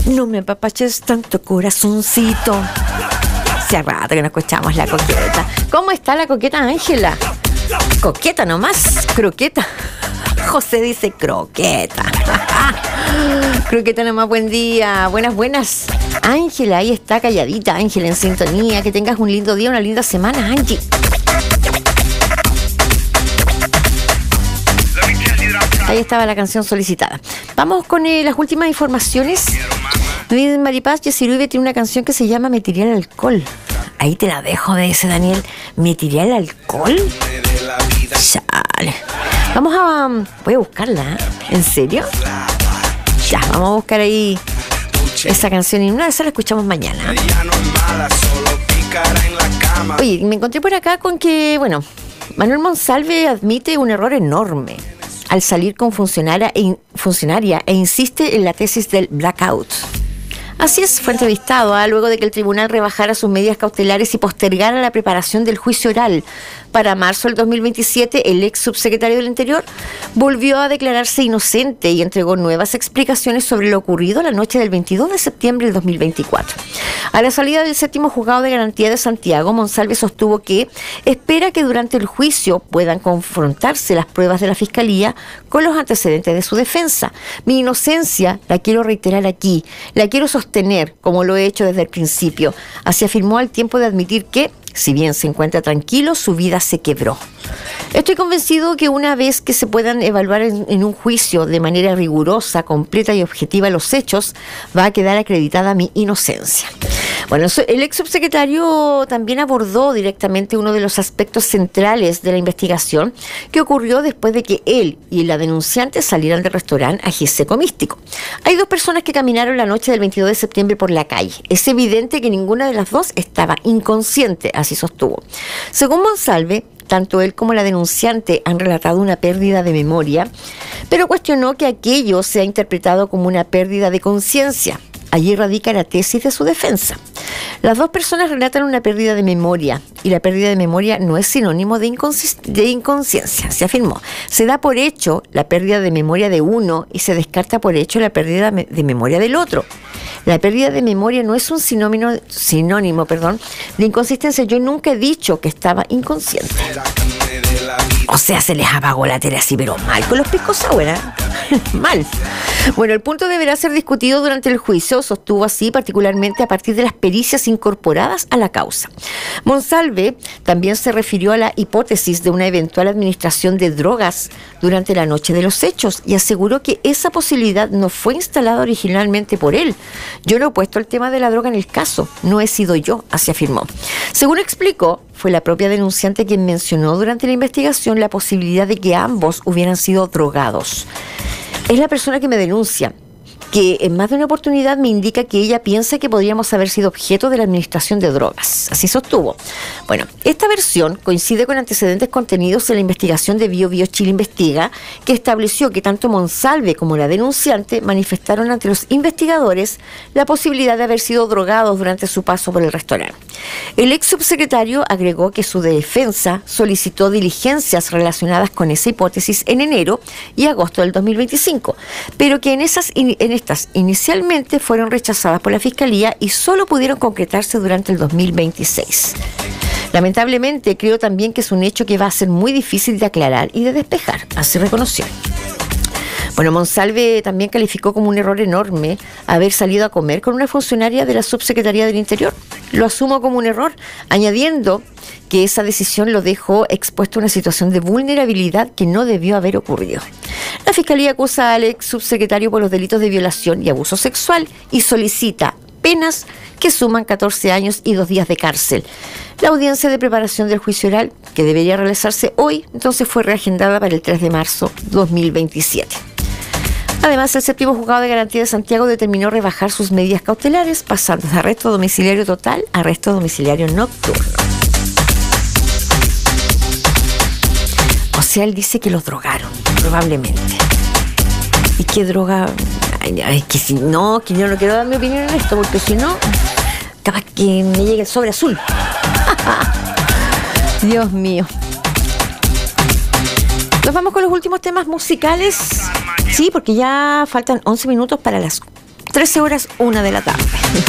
No me apapaches tanto, corazoncito. Hace rato que no escuchamos la coqueta. ¿Cómo está la coqueta, Ángela? Coqueta nomás, croqueta. José dice croqueta. Croqueta nomás, buen día. Buenas. Ángela, ahí está calladita, Ángela, en sintonía. Que tengas un lindo día, una linda semana, Angie. Ahí estaba la canción solicitada. Vamos con las últimas informaciones. Maripaz Yesiruibe tiene una canción que se llama Me tiré al alcohol. Ahí te la dejo de ese, Daniel. ¿Me tiré al alcohol? Chale. Voy a buscarla, ¿eh? ¿En serio? Ya, vamos a buscar ahí esa canción y una de esas la escuchamos mañana. Oye, me encontré por acá con que, Manuel Monsalve admite un error enorme al salir con funcionaria e insiste en la tesis del blackout. Así es, fue entrevistado luego de que el tribunal rebajara sus medidas cautelares y postergara la preparación del juicio oral. Para marzo del 2027, el ex subsecretario del Interior volvió a declararse inocente y entregó nuevas explicaciones sobre lo ocurrido la noche del 22 de septiembre del 2024. A la salida del séptimo juzgado de garantía de Santiago, Monsalve sostuvo que espera que durante el juicio puedan confrontarse las pruebas de la Fiscalía con los antecedentes de su defensa. Mi inocencia la quiero reiterar aquí, la quiero sostener como lo he hecho desde el principio. Así afirmó al tiempo de admitir que, si bien se encuentra tranquilo, su vida se quebró. Estoy convencido que una vez que se puedan evaluar en un juicio de manera rigurosa, completa y objetiva los hechos, va a quedar acreditada mi inocencia. El ex subsecretario también abordó directamente uno de los aspectos centrales de la investigación que ocurrió después de que él y la denunciante salieran del restaurante Ají Seco Místico. Hay dos personas que caminaron la noche del 22 de septiembre por la calle. Es evidente que ninguna de las dos estaba inconsciente, así sostuvo. Según Monsalve, tanto él como la denunciante han relatado una pérdida de memoria, pero cuestionó que aquello sea interpretado como una pérdida de conciencia. Allí radica la tesis de su defensa. Las dos personas relatan una pérdida de memoria, y la pérdida de memoria no es sinónimo de inconsciencia, se afirmó. Se da por hecho la pérdida de memoria de uno y se descarta por hecho la pérdida de memoria del otro. La pérdida de memoria no es un sinónimo de inconsistencia. Yo nunca he dicho que estaba inconsciente. O sea, se les apagó la tele así, pero mal con los pisco sour, ¿eh? Mal. El punto deberá ser discutido durante el juicio, sostuvo así, particularmente a partir de las pericias incorporadas a la causa. Monsalve también se refirió a la hipótesis de una eventual administración de drogas durante la noche de los hechos y aseguró que esa posibilidad no fue instalada originalmente por él. Yo no he puesto el tema de la droga en el caso, no he sido yo, así afirmó. Según explicó, fue la propia denunciante quien mencionó durante la investigación la posibilidad de que ambos hubieran sido drogados. Es la persona que me denuncia, que en más de una oportunidad me indica que ella piensa que podríamos haber sido objeto de la administración de drogas. Así sostuvo. Esta versión coincide con antecedentes contenidos en la investigación de Bio Chile Investiga, que estableció que tanto Monsalve como la denunciante manifestaron ante los investigadores la posibilidad de haber sido drogados durante su paso por el restaurante. El ex subsecretario agregó que su defensa solicitó diligencias relacionadas con esa hipótesis en enero y agosto del 2025, pero que en estas inicialmente fueron rechazadas por la Fiscalía y solo pudieron concretarse durante el 2026. Lamentablemente, creo también que es un hecho que va a ser muy difícil de aclarar y de despejar, así reconoció. Monsalve también calificó como un error enorme haber salido a comer con una funcionaria de la Subsecretaría del Interior. Lo asumo como un error, añadiendo que esa decisión lo dejó expuesto a una situación de vulnerabilidad que no debió haber ocurrido. La Fiscalía acusa al ex subsecretario por los delitos de violación y abuso sexual y solicita penas que suman 14 años y 2 días de cárcel. La audiencia de preparación del juicio oral, que debería realizarse hoy, entonces fue reagendada para el 3 de marzo 2027. Además, el séptimo juzgado de garantía de Santiago determinó rebajar sus medidas cautelares, pasando de arresto domiciliario total a arresto domiciliario nocturno. O sea, él dice que los drogaron, probablemente. ¿Y qué droga? Que si no, que yo no quiero dar mi opinión en esto, porque si no, capaz que me llegue el sobre azul. Dios mío. Nos vamos con los últimos temas musicales. Sí, porque ya faltan 11 minutos para las 13 horas, 1 de la tarde.